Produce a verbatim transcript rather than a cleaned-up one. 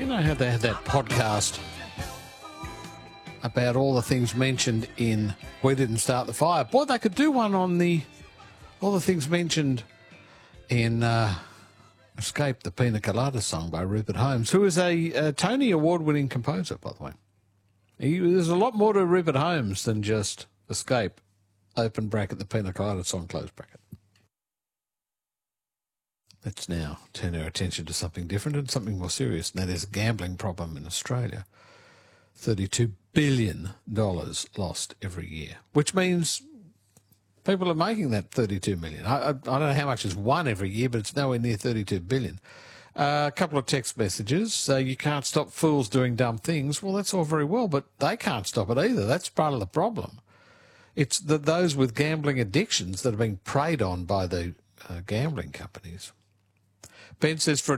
You know how they had that podcast about all the things mentioned in We Didn't Start the Fire? Boy, they could do one on the all the things mentioned in uh, Escape, the Pina Colada song by Rupert Holmes, who is a, a Tony Award-winning composer, by the way. He, there's a lot more to Rupert Holmes than just Escape, open bracket, the Pina Colada song, close bracket. Let's now turn our attention to something different and something more serious, and that is a gambling problem in Australia. thirty-two billion dollars lost every year, which means people are making that thirty-two million dollars. I, I, I don't know how much is won every year, but it's nowhere near thirty-two billion dollars. Uh, a couple of text messages. Uh, you can't stop fools doing dumb things. Well, that's all very well, but they can't stop it either. That's part of the problem. It's the, those with gambling addictions that are being preyed on by the uh, gambling companies. Ben says, for